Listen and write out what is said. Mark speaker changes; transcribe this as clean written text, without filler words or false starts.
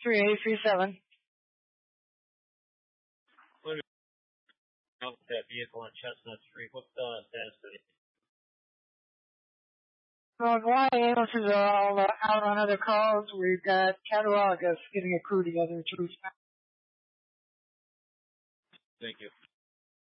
Speaker 1: 3837.
Speaker 2: Out that vehicle on Chestnut Street. What's the status of it?
Speaker 1: So why ambulances are all out on other calls. We've got Cattaraugus getting a crew together to respond.
Speaker 2: Thank you.